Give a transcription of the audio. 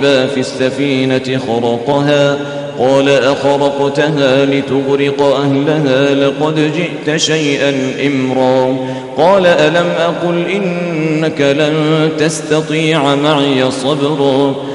في السفينة خرقها قال أخرقتها لتغرق أهلها لقد جئت شيئا إمرا قال ألم أقل إنك لن تستطيع معي صبرا